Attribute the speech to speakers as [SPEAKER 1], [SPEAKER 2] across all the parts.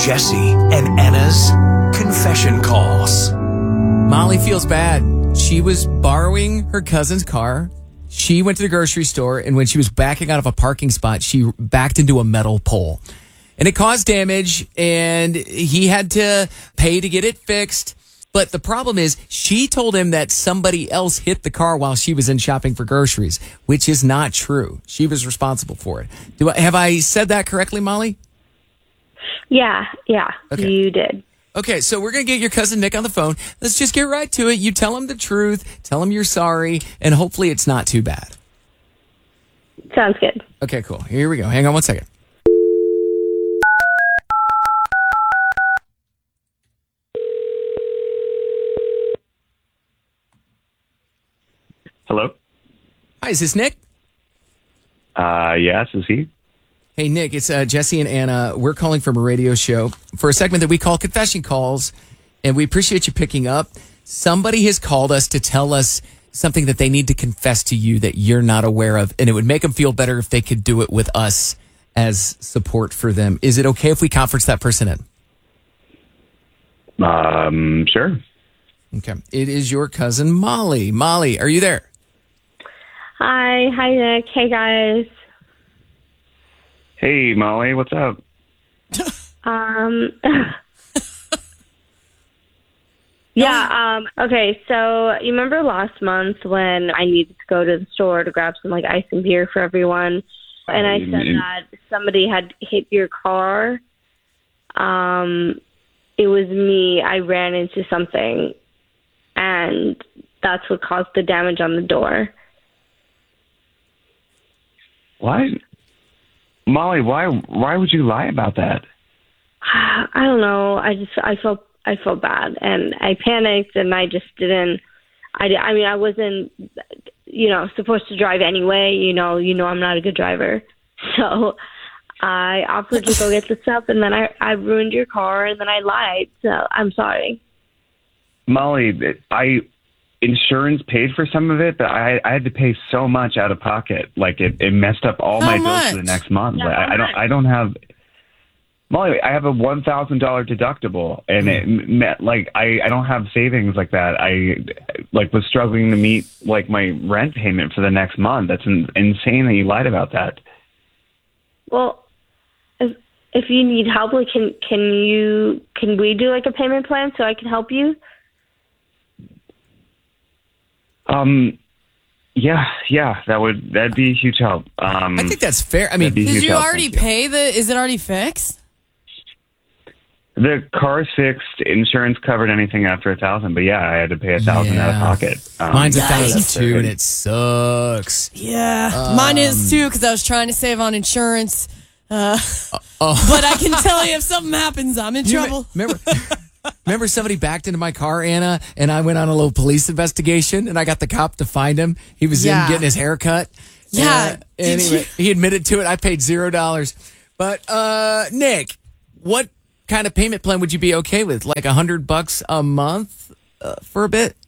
[SPEAKER 1] Jesse and Anna's confession calls.
[SPEAKER 2] Molly feels bad. She was borrowing her cousin's car. She went to the grocery store, and when she was backing out of a parking spot, she backed into a metal pole. And it caused damage, and he had to pay to get it fixed. But the problem is, she told him that somebody else hit the car while she was in shopping for groceries, which is not true. She was responsible for it. Have I said that correctly, Molly?
[SPEAKER 3] Yeah,
[SPEAKER 2] Okay.
[SPEAKER 3] You did.
[SPEAKER 2] Okay, so we're going to get your cousin Nick on the phone. Let's just get right to it. You tell him the truth, tell him you're sorry, and hopefully it's not too bad.
[SPEAKER 3] Sounds good.
[SPEAKER 2] Okay, cool. Here we go. Hang on one second.
[SPEAKER 4] Hello?
[SPEAKER 2] Hi, is this Nick?
[SPEAKER 4] Yes, is he?
[SPEAKER 2] Hey, Nick, it's Jesse and Anna. We're calling from a radio show for a segment that we call Confession Calls, and we appreciate you picking up. Somebody has called us to tell us something that they need to confess to you that you're not aware of, and it would make them feel better if they could do it with us as support for them. Is it okay if we conference that person in?
[SPEAKER 4] Sure.
[SPEAKER 2] Okay. It is your cousin, Molly. Molly, are you there?
[SPEAKER 3] Hi, Nick. Hey, guys.
[SPEAKER 4] Hey, Molly, what's up?
[SPEAKER 3] Okay, so you remember last month when I needed to go to the store to grab some, ice and beer for everyone, and I said that somebody had hit your car? It was me. I ran into something, and that's what caused the damage on the door.
[SPEAKER 4] Why? Molly, why would you lie about that?
[SPEAKER 3] I don't know. I felt bad, and I panicked, and I just didn't. I wasn't, supposed to drive anyway. I'm not a good driver, so I offered to go get the stuff, and then I ruined your car, and then I lied. So I'm sorry,
[SPEAKER 4] Molly. Insurance paid for some of it, but I had to pay so much out of pocket. It messed up all my bills for the next month.
[SPEAKER 3] Yeah,
[SPEAKER 4] I don't have. Molly, I have a $1,000 deductible, and I don't have savings like that. I was struggling to meet my rent payment for the next month. That's insane that you lied about that.
[SPEAKER 3] Well, if you need help, can we do a payment plan so I can help you?
[SPEAKER 4] Yeah, that'd be a huge help.
[SPEAKER 2] I think that's fair. I mean,
[SPEAKER 5] did you already pay is it already fixed?
[SPEAKER 4] The car's fixed. Insurance covered anything after $1,000, but yeah, I had to pay $1,000 out of pocket.
[SPEAKER 2] Mine's $1,000 too, and it sucks.
[SPEAKER 5] Yeah, mine is too because I was trying to save on insurance. But I can tell you if something happens, I'm in trouble.
[SPEAKER 2] Remember somebody backed into my car, Anna, and I went on a little police investigation, and I got the cop to find him. He was in getting his hair cut.
[SPEAKER 5] Yeah.
[SPEAKER 2] Anyway, he admitted to it. I paid $0. But, Nick, what kind of payment plan would you be okay with? $100 a month for a bit?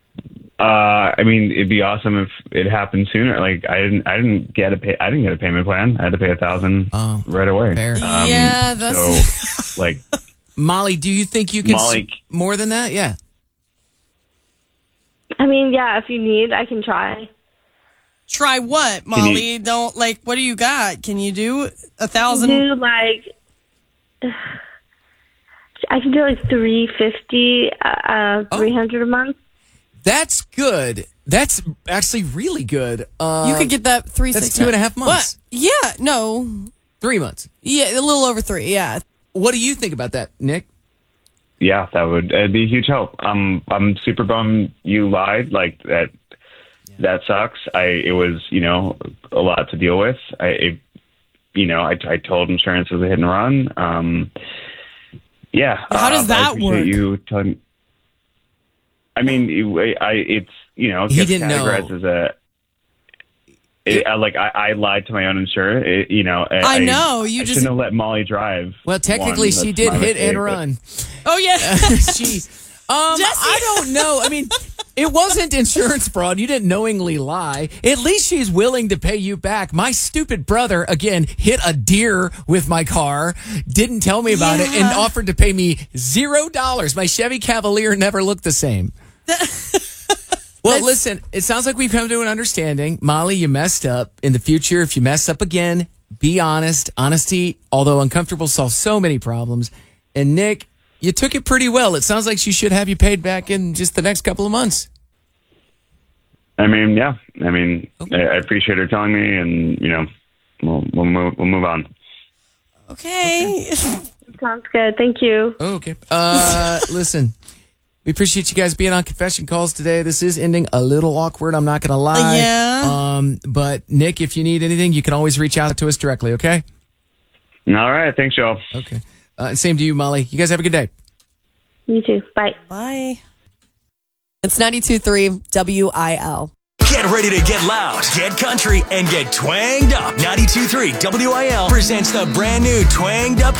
[SPEAKER 4] It'd be awesome if it happened sooner. I didn't get a payment plan. I had to pay $1,000 right away.
[SPEAKER 2] Fair.
[SPEAKER 5] Yeah, that's
[SPEAKER 4] so
[SPEAKER 2] Molly, do you think you can more than that? Yeah.
[SPEAKER 3] Yeah, if you need, I can try.
[SPEAKER 5] Try what, Molly? Don't what do you got? Can you do 1,000?
[SPEAKER 3] I can do $350, $300 a month.
[SPEAKER 2] That's good. That's actually really good.
[SPEAKER 5] You could get that 360.
[SPEAKER 2] That's 2.5 months.
[SPEAKER 5] What? Yeah, no.
[SPEAKER 2] 3 months.
[SPEAKER 5] Yeah, a little over 3, yeah.
[SPEAKER 2] What do you think about that, Nick?
[SPEAKER 4] Yeah, it'd be a huge help. I'm super bummed you lied. That sucks. It was, a lot to deal with. I told insurance it was a hit and run. Yeah.
[SPEAKER 5] How does that work?
[SPEAKER 4] You telling. It's
[SPEAKER 2] he
[SPEAKER 4] gets
[SPEAKER 2] didn't
[SPEAKER 4] categorized
[SPEAKER 2] know.
[SPEAKER 4] as a. I lied to my own insurer.
[SPEAKER 5] I know.
[SPEAKER 4] I shouldn't have let Molly drive.
[SPEAKER 2] Well, technically, she did hit and run.
[SPEAKER 5] Oh, yeah.
[SPEAKER 2] I don't know. It wasn't insurance fraud. You didn't knowingly lie. At least she's willing to pay you back. My stupid brother, again, hit a deer with my car, didn't tell me about it, and offered to pay me $0. My Chevy Cavalier never looked the same. Well, listen, it sounds like we've come to an understanding. Molly, you messed up. In the future, if you mess up again, be honest. Honesty, although uncomfortable, solves so many problems. And Nick, you took it pretty well. It sounds like she should have you paid back in just the next couple of months.
[SPEAKER 4] I mean, yeah. I mean, I appreciate her telling me, and we'll move on.
[SPEAKER 5] Okay.
[SPEAKER 3] Sounds good. Thank you.
[SPEAKER 2] Okay. Listen, we appreciate you guys being on Confession Calls today. This is ending a little awkward. I'm not going to lie.
[SPEAKER 5] Yeah.
[SPEAKER 2] But Nick, if you need anything, you can always reach out to us directly. Okay.
[SPEAKER 4] All right. Thanks, y'all.
[SPEAKER 2] Okay. Same to you, Molly. You guys have a good day.
[SPEAKER 3] You too. Bye.
[SPEAKER 5] Bye. It's 92.3 WIL.
[SPEAKER 1] Get ready to get loud, get country, and get twanged up. 92.3 WIL presents the brand new Twanged Up